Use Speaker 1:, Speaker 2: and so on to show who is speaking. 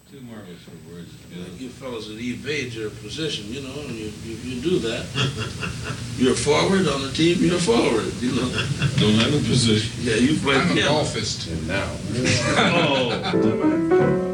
Speaker 1: Too marvelous for words.
Speaker 2: Like you fellas that evade your position, you know, you do that. You're forward on the team, you're forward, you know.
Speaker 1: Don't have a position.
Speaker 2: Yeah, you play
Speaker 3: I'm a
Speaker 2: piano.
Speaker 3: golfist.
Speaker 1: And now.
Speaker 2: Oh.